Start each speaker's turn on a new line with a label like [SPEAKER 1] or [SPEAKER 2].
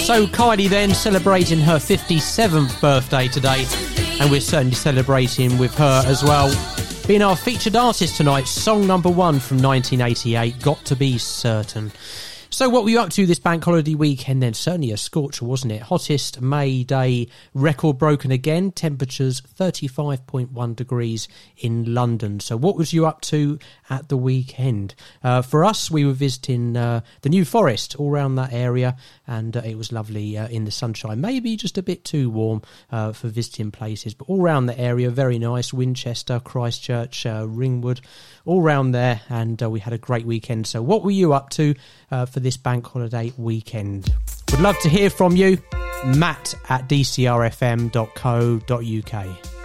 [SPEAKER 1] So Kylie then celebrating her 57th birthday today, and we're certainly celebrating with her as well. Being our featured artist tonight, song number 1 from 1988, Got to Be Certain. So what were you up to this bank holiday weekend then? Certainly a scorcher, wasn't it? Hottest May day record broken again. Temperatures 35.1 degrees in London. So what was you up to at the weekend? For us, we were visiting the New Forest, all around that area, and it was lovely in the sunshine. Maybe just a bit too warm for visiting places, but all around the area, very nice. Winchester, Christchurch, Ringwood, all round there, and we had a great weekend. So what were you up to for this bank holiday weekend? Would love to hear from you. Matt at dcrfm.co.uk.